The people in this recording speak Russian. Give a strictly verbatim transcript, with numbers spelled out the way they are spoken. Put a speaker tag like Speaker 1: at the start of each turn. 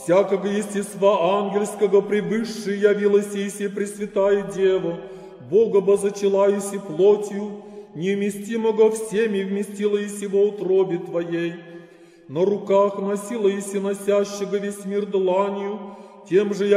Speaker 1: всякого естества ангельского превысшее явилась Иси Пресвятая Дева, Бога бозачала Иси плотью, невместимого всеми вместила Иси во утробе Твоей. На руках носила Иси носящего весь мир дланью, тем же